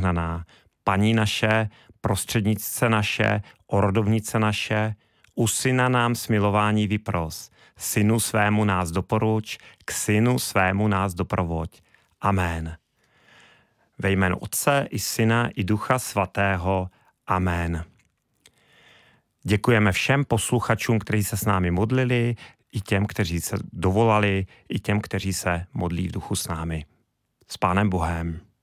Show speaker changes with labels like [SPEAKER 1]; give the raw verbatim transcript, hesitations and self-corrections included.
[SPEAKER 1] požehnaná. Paní naše, prostřednice naše, orodovnice naše, u syna nám smilování vypros, synu svému nás doporuč, k synu svému nás doprovoď. Amen. Ve jménu Otce i Syna i Ducha Svatého. Amen. Děkujeme všem posluchačům, kteří se s námi modlili, i těm, kteří se dovolali, i těm, kteří se modlí v duchu s námi. S Pánem Bohem.